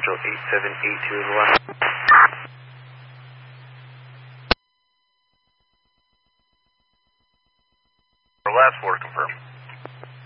Central 8782 is the last. Our last 4 confirmed.